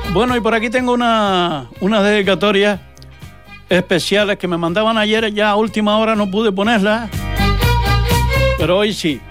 Bueno, y por aquí tengo unas dedicatorias especiales que me mandaban ayer, ya a última hora no pude ponerlas, pero hoy sí.